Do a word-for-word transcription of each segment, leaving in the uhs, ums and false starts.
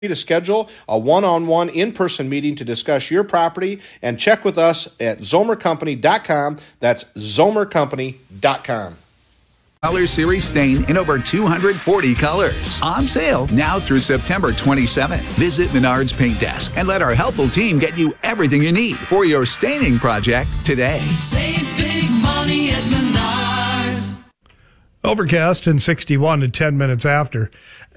to schedule a one-on-one in-person meeting to discuss your property and check with us at zomer company dot com. That's zomer company dot com. Color Series stain in over two hundred forty colors. On sale now through September twenty-seventh. Visit Menards Paint Desk and let our helpful team get you everything you need for your staining project today. Save big money at Menards. Overcast and sixty-one at ten minutes after.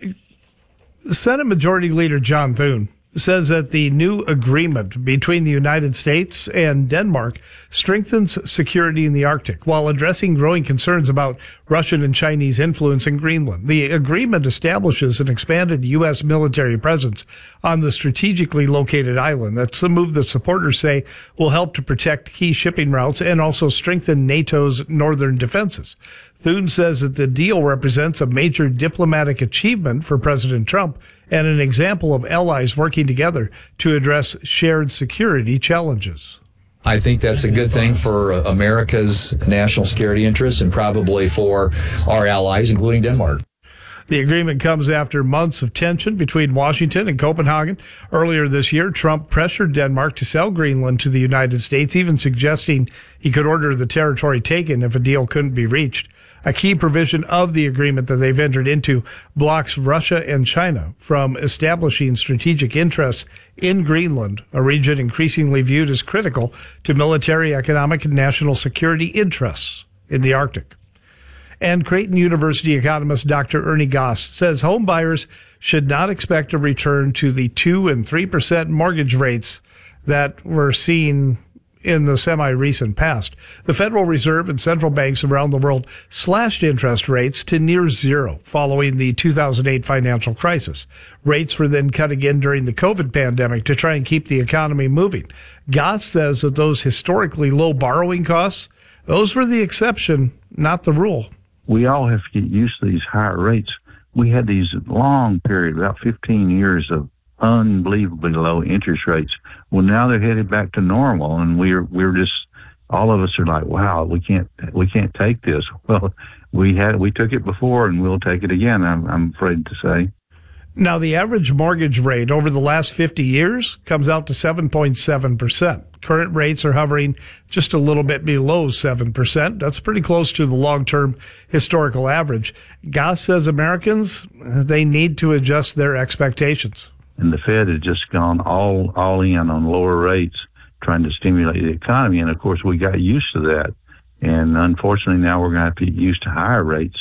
Senate Majority Leader John Thune says that the new agreement between the United States and Denmark strengthens security in the Arctic while addressing growing concerns about Russian and Chinese influence in Greenland. The agreement establishes an expanded U S military presence on the strategically located island. That's the move that supporters say will help to protect key shipping routes and also strengthen NATO's northern defenses. Thune says that the deal represents a major diplomatic achievement for President Trump and an example of allies working together to address shared security challenges. I think that's a good thing for America's national security interests and probably for our allies, including Denmark. The agreement comes after months of tension between Washington and Copenhagen. Earlier this year, Trump pressured Denmark to sell Greenland to the United States, even suggesting he could order the territory taken if a deal couldn't be reached. A key provision of the agreement that they've entered into blocks Russia and China from establishing strategic interests in Greenland, a region increasingly viewed as critical to military, economic, and national security interests in the Arctic. And Creighton University economist Doctor Ernie Goss says home buyers should not expect a return to the two and three percent mortgage rates that were seen in the semi-recent past. The Federal Reserve and central banks around the world slashed interest rates to near zero following the two thousand eight financial crisis. Rates were then cut again during the COVID pandemic to try and keep the economy moving. Goss says that those historically low borrowing costs, those were the exception, not the rule. We all have to get used to these higher rates. We had these long period, about fifteen years of unbelievably low interest rates. Well, now they're headed back to normal, and we're we're just all of us are like, wow, we can't we can't take this. Well, we had we took it before, and we'll take it again. I'm I'm afraid to say. Now, the average mortgage rate over the last fifty years comes out to seven point seven percent. Current rates are hovering just a little bit below seven percent. That's pretty close to the long-term historical average. Goss says Americans, they need to adjust their expectations. And the Fed has just gone all all in on lower rates, trying to stimulate the economy. And, of course, we got used to that. And, unfortunately, now we're going to have to get used to higher rates.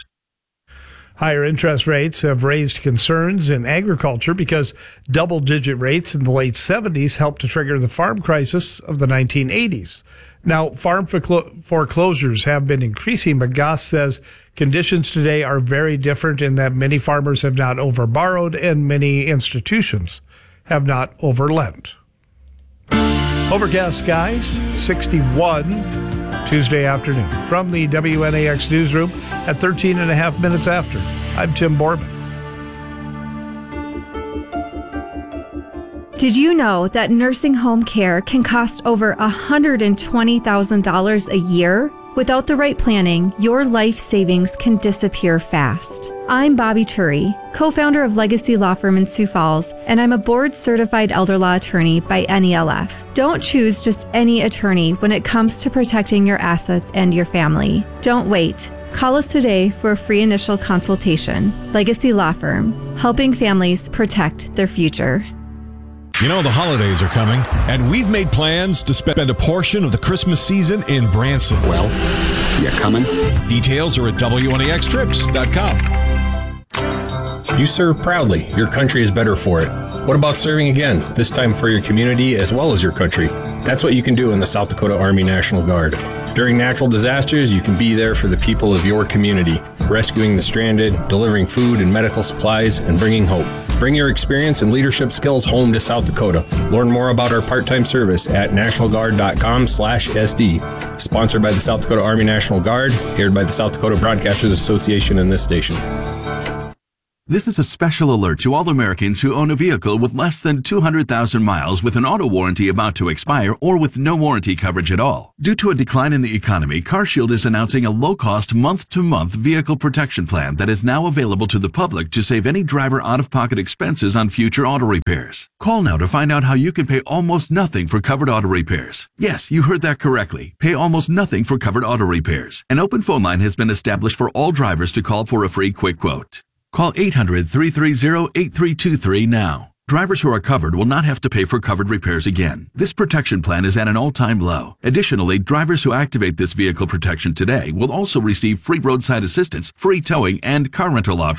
Higher interest rates have raised concerns in agriculture because double-digit rates in the late seventies helped to trigger the farm crisis of the nineteen eighties. Now, farm foreclosures have been increasing, but Goss says conditions today are very different in that many farmers have not overborrowed and many institutions have not overlent. Overcast skies, sixty-one Tuesday afternoon. From the W N A X newsroom at thirteen and a half minutes after, I'm Tim Borman. Did you know that nursing home care can cost over one hundred twenty thousand dollars a year? Without the right planning, your life savings can disappear fast. I'm Bobby Turi, co-founder of Legacy Law Firm in Sioux Falls, and I'm a board-certified elder law attorney by N E L F. Don't choose just any attorney when it comes to protecting your assets and your family. Don't wait. Call us today for a free initial consultation. Legacy Law Firm, helping families protect their future. You know, the holidays are coming, and we've made plans to spend a portion of the Christmas season in Branson. Well, you coming? Details are at W N A X trips dot com. You serve proudly. Your country is better for it. What about serving again, this time for your community as well as your country? That's what you can do in the South Dakota Army National Guard. During natural disasters, you can be there for the people of your community, rescuing the stranded, delivering food and medical supplies, and bringing hope. Bring your experience and leadership skills home to South Dakota. Learn more about our part-time service at national guard dot com slash S D. Sponsored by the South Dakota Army National Guard, aired by the South Dakota Broadcasters Association and this station. This is a special alert to all Americans who own a vehicle with less than two hundred thousand miles with an auto warranty about to expire or with no warranty coverage at all. Due to a decline in the economy, CarShield is announcing a low-cost month-to-month vehicle protection plan that is now available to the public to save any driver out-of-pocket expenses on future auto repairs. Call now to find out how you can pay almost nothing for covered auto repairs. Yes, you heard that correctly. Pay almost nothing for covered auto repairs. An open phone line has been established for all drivers to call for a free quick quote. Call eight hundred, three three zero, eight three two three now. Drivers who are covered will not have to pay for covered repairs again. This protection plan is at an all-time low. Additionally, drivers who activate this vehicle protection today will also receive free roadside assistance, free towing, and car rental options